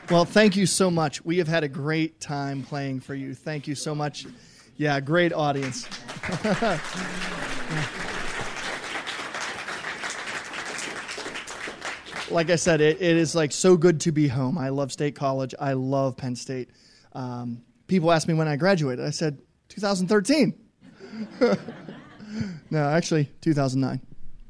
Well, thank you so much. We have had a great time playing for you. Thank you so much. Yeah, great audience. Like I said, it is like so good to be home. I love State College. I love Penn State. People ask me when I graduated. I said 2013. No, actually 2009.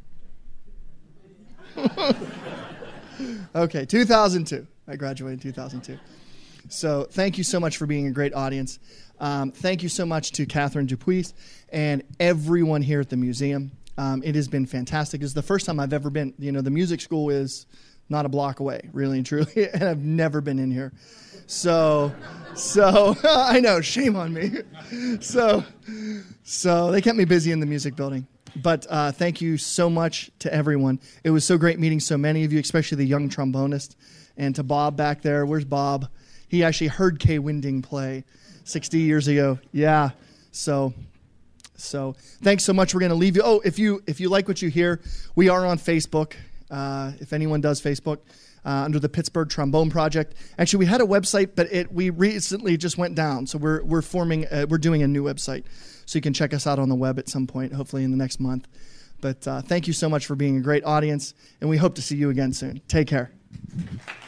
Okay, 2002. I graduated in 2002. So thank you so much for being a great audience. Thank you so much to Catherine Dupuis and everyone here at the museum. It has been fantastic. It's the first time I've ever been. You know, the music school is not a block away, really and truly, and I've never been in here. So I know, shame on me. So they kept me busy in the music building. But thank you so much to everyone. It was so great meeting so many of you, especially the young trombonist. And to Bob back there. Where's Bob? He actually heard Kay Winding play 60 years ago. Yeah. So thanks so much. We're going to leave you. Oh, if you like what you hear, we are on Facebook. If anyone does Facebook, under the Pittsburgh Trombone Project. Actually, we had a website, but we recently just went down. So we're doing a new website. So you can check us out on the web at some point, hopefully in the next month. But thank you so much for being a great audience, and we hope to see you again soon. Take care.